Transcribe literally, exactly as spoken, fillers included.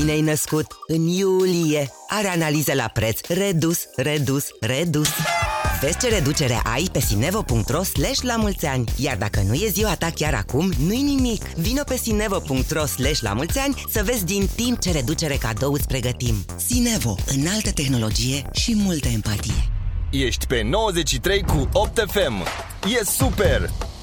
bine ai născut, în iulie. Are analize la preț, redus, redus, redus. Vezi ce reducere ai pe sinevo.ro slash la mulți ani. Iar dacă nu e ziua ta chiar acum, nu-i nimic. Vino pe sinevo.ro slash la mulți ani să vezi din timp ce reducere cadou îți pregătim. Sinevo, înaltă tehnologie și multă empatie. Ești pe nouăzeci și trei cu opt F M. E super!